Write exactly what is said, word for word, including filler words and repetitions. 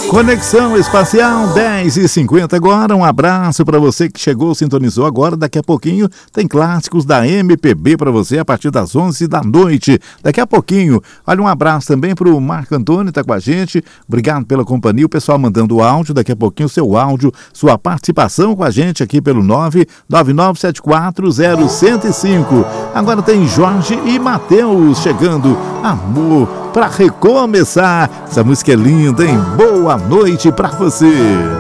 Conexão Espacial dez e cinquenta agora. Um abraço para você que chegou, sintonizou agora. Daqui a pouquinho tem clássicos da M P B para você a partir das onze da noite. Daqui a pouquinho. Olha, um abraço também para o Marco Antônio, tá com a gente. Obrigado pela companhia. O pessoal mandando áudio. Daqui a pouquinho seu áudio, sua participação com a gente aqui pelo nove nove nove sete quatro zero um zero cinco. Agora tem Jorge e Matheus chegando. Amor para recomeçar. Essa música é linda, hein? Boa noite para você.